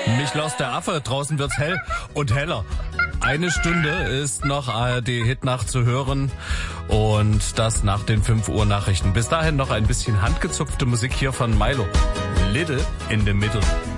Mich lost der Affe, draußen wird's hell und heller. Eine Stunde ist noch ARD-Hitnacht zu hören und das nach den 5 Uhr Nachrichten. Bis dahin noch ein bisschen handgezupfte Musik hier von Milo. Little in the Middle.